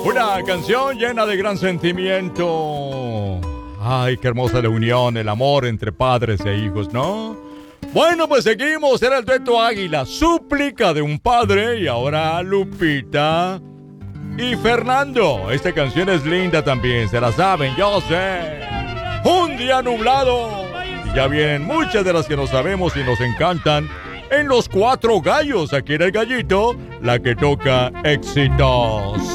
Una canción llena de gran sentimiento. Ay, qué hermosa la unión, el amor entre padres e hijos, ¿no? Bueno, pues seguimos. Era el dueto Águila, súplica de un padre. Y ahora Lupita y Fernando. Esta canción es linda también, se la saben, yo sé. Un día nublado. Y ya vienen muchas de las que nos sabemos y nos encantan. En Los Cuatro Gallos, aquí en El Gallito, la que toca éxitos.